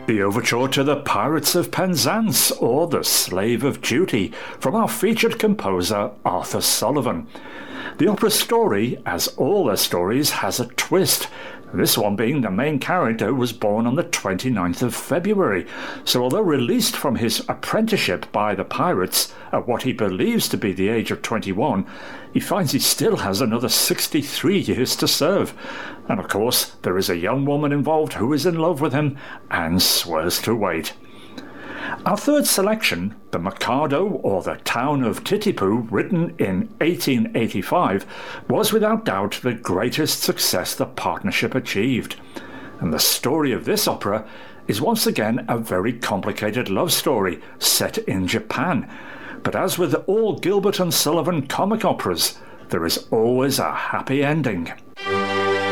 The overture to The Pirates of Penzance, or The Slave of Duty, from our featured composer Arthur Sullivan. The opera's story, as all their stories, has a twist. This one being the main character was born on the 29th of February, so although released from his apprenticeship by the pirates at what he believes to be the age of 21, he finds he still has another 63 years to serve. And of course, there is a young woman involved who is in love with him and swears to wait. Our third selection, The Mikado, or The Town of Titipu, written in 1885, was without doubt the greatest success the partnership achieved. And the story of this opera is once again a very complicated love story set in Japan. But as with all Gilbert and Sullivan comic operas, there is always a happy ending.